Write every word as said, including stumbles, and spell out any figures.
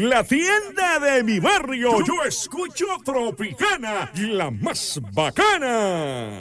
la tienda de mi barrio. Yo escucho Tropicana, la más bacana.